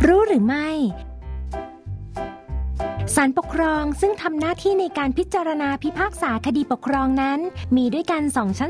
รู้หรือไม่ศาลปกครองซึ่งทำหน้าที่ในการพิจารณาพิพากษาคดีปกครองนั้นมีด้วยกัน2ชั้น